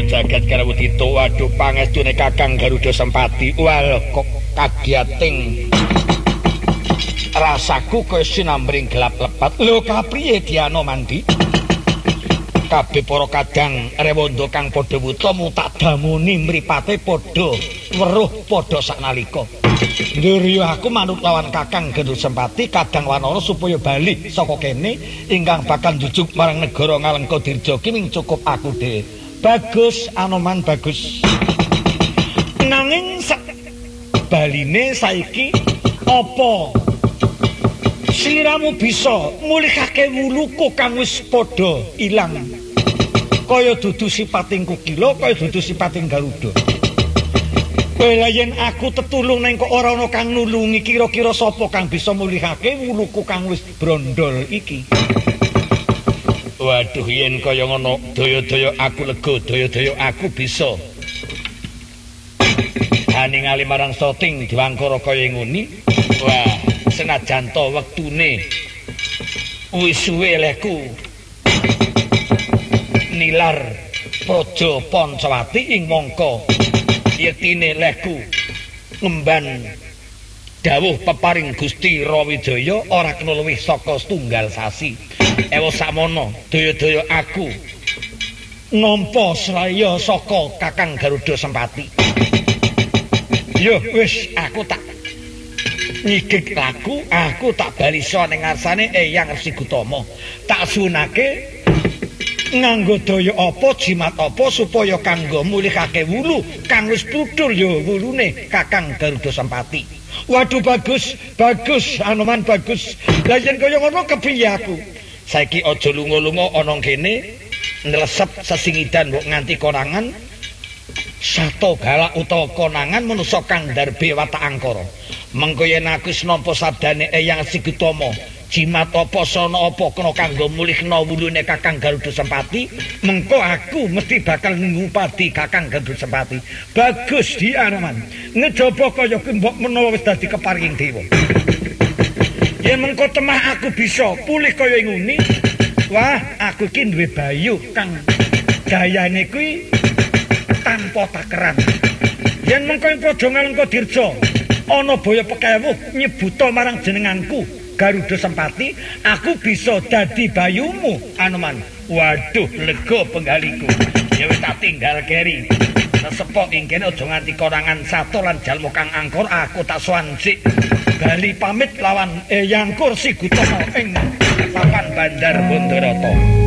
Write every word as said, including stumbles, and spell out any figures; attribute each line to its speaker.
Speaker 1: jagat karo Udita. Waduh pangestune Kakang Garuda Sempati. Wal kok kagiating rasaku kaya sinambring gelap lepat. Lho kapriye Diana Mandi? Kabeh para kadang rewanda kang padha wuta mutak damuni mripate padha weruh padha saknalika. Ndurya aku manut lawan Kakang Garuda Sempati kadang wanara supaya bali saka kene ingkang bakal njujuk marang negara Ngalengka Dirja ki ming cukup aku dhewe. Bagus Anoman bagus. Nanging baline saiki apa sliramu bisa mulihake wuluku kang wis padha ilang kaya dudu sipating Kukila kaya dudu sipating Garuda. Bela yen aku tetulung neng kok ora ana kang nulungi, kira-kira sapa kang bisa mulihake wuluku kang wis brondol iki. Waduh yen kaya ngono daya-daya aku lega, daya-daya aku bisa ningali marang soting diwangkara kaya nguni. Wah senajan to wektune wis suwe leku nilar Praja Pancawati ing mangka yektine leku ngemban dawuh peparing Gusti Rawijaya ora kena luwih saka setunggal sasi. Ewa sakmono daya-daya aku nampa sraya saka Kakang Garuda Sempati. Yo wis aku tak nyigik laku, aku tak balisa ning ngarsane Eyang Resi Gutama. Tak sunake nganggo daya apa jimat apa supaya kanggo mulihake wulu kang wis pudhul ya wulune Kakang Garuda Sempati. Waduh bagus, bagus Anoman bagus. Lah yen kaya ngono kepiye aku? Saiki aja lunga-lunga ana kene nlesep sesingidan mbok nganti konangan. Sato galak utawa konangan manusa kang ndarbe watak angkara. Mengko yen aku wis nampa sabdane Eyang Resi Gutama, jimat apa sana apa kena kanggo mulihna wulune Kakang Garuda Sempati, mengko aku mesti bakal ngupadi Kakang Garuda Sempati. Bagus Di Anoman. Ngejaba kaya kuwi mbok menawa wis dadi keparing dewa. Yen mengko temah aku bisa pulih kaya nguni, wah aku iki duwe bayu kang gayane kuwi tanpa takeran. Yen mengko ing Praja Ngalengka Dirja ana baya pekewuh nyebuta marang jenenganku Garuda Sempati, aku bisa dadi bayumu Anoman. Waduh lega penggaliku. Ya wis tak tinggal keri. Sepok ing kene aja nganti konangan sato lan jalma kang angkor, aku tak swansik bali pamit lawan Eyang Resi Gutama ing papan Bandar Bandarata.